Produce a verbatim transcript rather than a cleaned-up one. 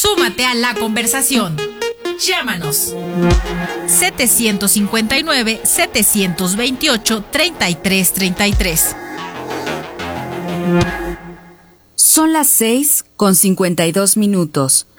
Súmate a la conversación. Llámanos. setecientos cincuenta y nueve, setecientos veintiocho, treinta y tres treinta y tres. Son las seis con cincuenta y dos minutos.